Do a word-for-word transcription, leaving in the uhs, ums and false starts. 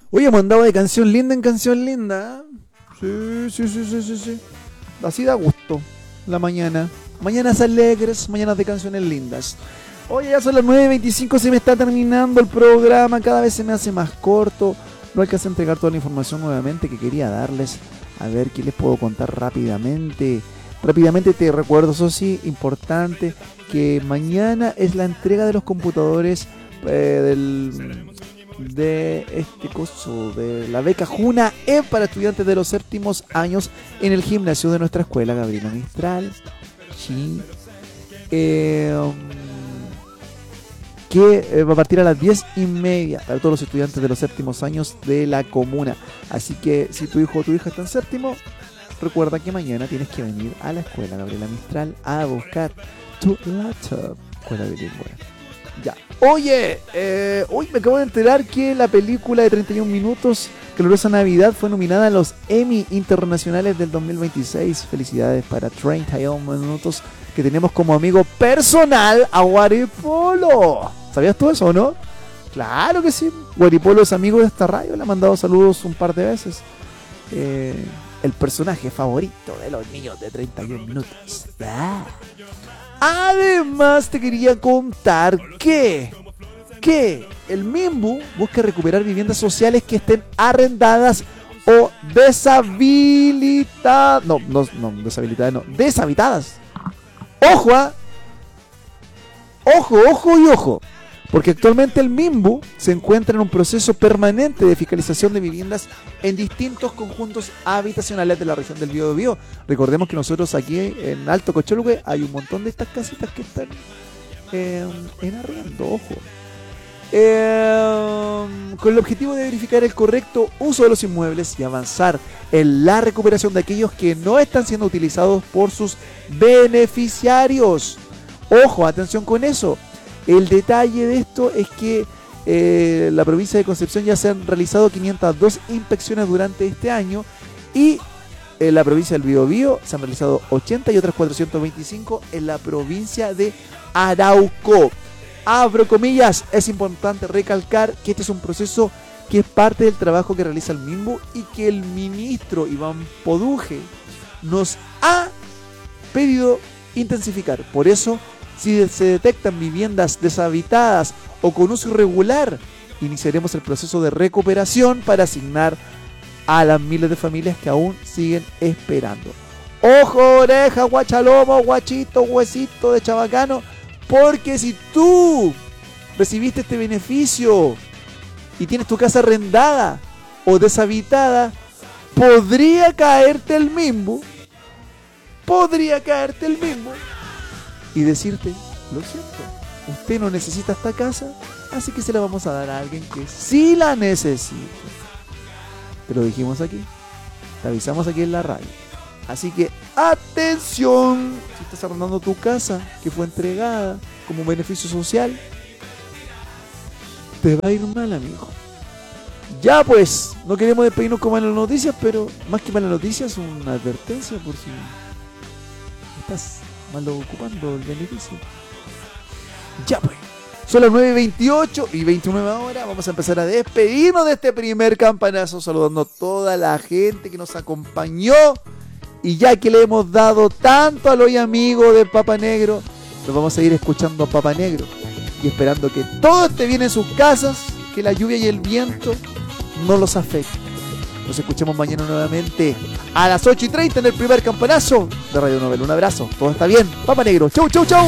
Oye, hemos andado de canción linda en canción linda. ¿Eh? Sí, sí, sí, sí, sí, sí. Así da gusto. La mañana. Mañanas alegres, mañanas de canciones lindas. Oye, ya son las nueve y veinticinco, se me está terminando el programa. Cada vez se me hace más corto. No alcancé a entregar toda la información nuevamente que quería darles. A ver qué les puedo contar rápidamente. Rápidamente te recuerdo, eso sí, importante, que mañana es la entrega de los computadores eh, del, de este coso, de la beca Juna E para estudiantes de los séptimos años en el gimnasio de nuestra escuela, Gabriela Mistral. Sí. Eh, que eh, va a partir a las diez y media para todos los estudiantes de los séptimos años de la comuna. Así que si tu hijo o tu hija está en séptimo, recuerda que mañana tienes que venir a la escuela Gabriela Mistral a buscar tu laptop. Escuela bilingüe. Ya. Oye, eh, hoy me acabo de enterar que la película de treinta y un minutos, Calurosa Navidad, fue nominada a los Emmy Internacionales del dos mil veintiséis. Felicidades para treinta y un minutos, que tenemos como amigo personal a Guaripolo. ¿Sabías tú eso o no? Claro que sí. Guaripolo es amigo de esta radio, le ha mandado saludos un par de veces. Eh... El personaje favorito de los niños de treinta y un minutos. Ah. Además te quería contar que, que el Minbu busca recuperar viviendas sociales que estén arrendadas o deshabilitadas. No, no, no, deshabilitadas, no, deshabitadas. Ojo, ¿eh? Ojo, ojo y ojo. Porque actualmente el Minbu se encuentra en un proceso permanente de fiscalización de viviendas en distintos conjuntos habitacionales de la región del Biobío. Recordemos que nosotros aquí en Alto Cocholuque hay un montón de estas casitas que están eh, en arriendo, ojo. Eh, con el objetivo de verificar el correcto uso de los inmuebles y avanzar en la recuperación de aquellos que no están siendo utilizados por sus beneficiarios. Ojo, atención con eso. El detalle de esto es que eh, la provincia de Concepción ya se han realizado quinientas dos inspecciones durante este año y en la provincia del Biobío se han realizado ochenta y otras cuatrocientas veinticinco en la provincia de Arauco. Abro comillas, es importante recalcar que este es un proceso que es parte del trabajo que realiza el Minbu y que el ministro Iván Poduje nos ha pedido intensificar. Por eso, si se detectan viviendas deshabitadas o con uso irregular, iniciaremos el proceso de recuperación para asignar a las miles de familias que aún siguen esperando. Ojo, oreja, guachalomo, guachito, huesito de chabacano, porque si tú recibiste este beneficio y tienes tu casa arrendada o deshabitada, podría caerte el Minbu, podría caerte el Minbu y decirte, lo siento, usted no necesita esta casa, así que se la vamos a dar a alguien que sí la necesita. Te lo dijimos aquí, te avisamos aquí en la radio. Así que atención, si estás arrendando tu casa que fue entregada como un beneficio social, te va a ir mal, amigo. Ya pues, no queremos despedirnos con malas noticias, pero más que malas noticias, una advertencia por si estás mal ocupando el beneficio. Ya pues, son las nueve y veintiocho y veintinueve horas. Vamos a empezar a despedirnos de este primer campanazo, saludando a toda la gente que nos acompañó. Y ya que le hemos dado tanto al hoy amigo de Papa Negro, nos vamos a ir escuchando a Papa Negro y esperando que todo esté bien en sus casas, que la lluvia y el viento no los afecten. Nos escuchamos mañana nuevamente a las ocho y treinta en el primer campanazo de Radio Novel. Un abrazo, todo está bien. Papa Negro, chau, chau, chau.